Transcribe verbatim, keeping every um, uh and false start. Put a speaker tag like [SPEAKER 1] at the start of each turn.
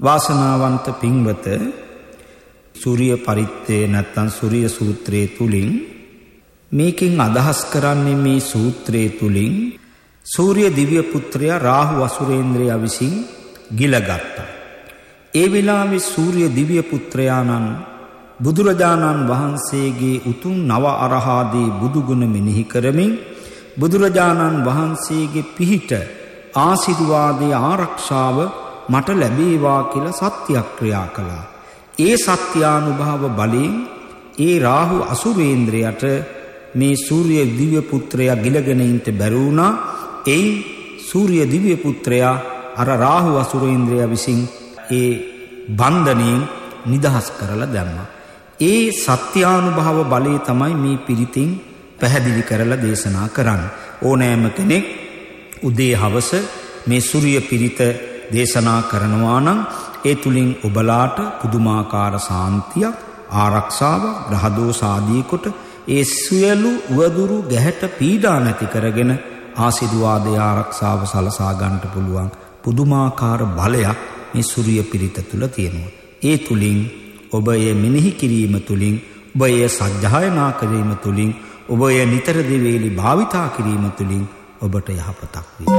[SPEAKER 1] වාසනාවන්ත පින්වත, සූර්ය පරිත්තේ නැත්නම් සූර්ය සූත්‍රයේ තුලින් මේකෙන් අදහස් කරන්නේ මේ සූත්‍රයේ තුලින් සූර්ය දිව්‍ය පුත්‍රයා රාහු අසුරේන්ද්‍රයා විසින් ගිලගත්තා. ඒ වෙලාවේ සූර්ය දිව්‍ය පුත්‍රයාණන් බුදුරජාණන් වහන්සේගේ උතුම් නව අරහාදී බුදුගුණ මෙනෙහි කරමින් බුදුරජාණන් වහන්සේගේ පිහිට ආශිර්වාදයේ ආරක්ෂාව මට ලැබේවා කියලා සත්‍යක්‍රියා කළා. ඒ සත්‍යානුභව බලයෙන් ඒ රාහු අසුරේන්ද්‍රයට මේ සූර්ය දිව්‍ය පුත්‍රයා ගිලගෙන ඉන්න බැරි වුණා. එයි සූර්ය දිව්‍ය පුත්‍රයා අර රාහු අසුරේන්ද්‍රයා විසින් ඒ බන්ධනයෙන් නිදහස් කරලා දැම්මා. ඒ සත්‍යානුභව බලය තමයි මේ පිරිතින් පැහැදිලි කරලා දේශනා කරන්නේ. ඕනෑම කෙනෙක් උදේ හවස මේ සූර්ය පිරිත දේශනා කරනවා නම් ඒ තුලින් ඔබලාට පුදුමාකාර සාන්තියක්, ආරක්ෂාව, ග්‍රහ දෝෂ ආදී කොට ඒ සියලු උවදුරු ගැහැට පීඩා නැති කරගෙන ආශිර්වාදයේ ආරක්ෂාව සලසා ගන්නට පුළුවන් පුදුමාකාර බලයක් මේ සූර්ය පිරිත තුල තියෙනවා. ඒ තුලින් ඔබ එය මෙනෙහි කිරීම තුලින්, ඔබ එය සජ්ජායනා කිරීම තුලින්, ඔබ එය නිතර දෙවේලි භාවිතා කිරීම තුලින් ඔබට යහපතක් වේ.